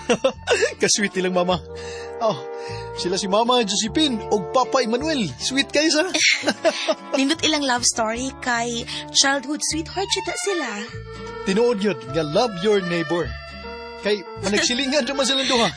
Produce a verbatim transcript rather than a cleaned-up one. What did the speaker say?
Kasweet nilang mama. Oh, sila si Mama Josephine o Papa Emmanuel. Sweet kayo sa. Nindot ilang love story kay childhood sweetheart sita sila. Tinuod yun nga love your neighbor. Kay managsilingan naman silang duha.